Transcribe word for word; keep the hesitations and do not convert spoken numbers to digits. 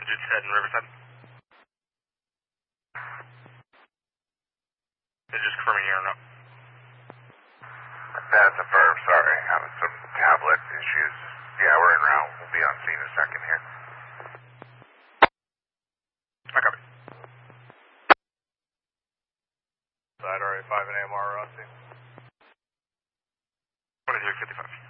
Engine's head in Riverside. They're just confirming here or no? That's affirmed, sorry. Having some tablet issues. Yeah, we're en route. We'll be on scene in a second here. I copy. Side R A five and A M R, Rossi. twenty-three fifty-five.